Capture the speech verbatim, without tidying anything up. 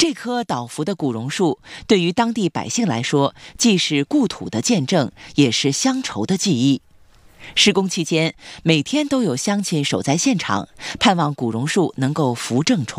这棵倒伏的古榕树对于当地百姓来说，既是故土的见证，也是乡愁的记忆。施工期间，每天都有乡亲守在现场，盼望古榕树能够扶正重